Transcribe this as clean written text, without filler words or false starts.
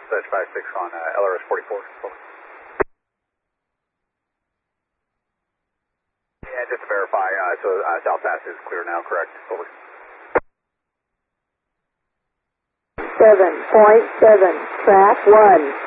Wasatch 56 on LRS 44. Over. Yeah, just to verify, so South Pass is clear now, correct? Over. 7.7, track 1.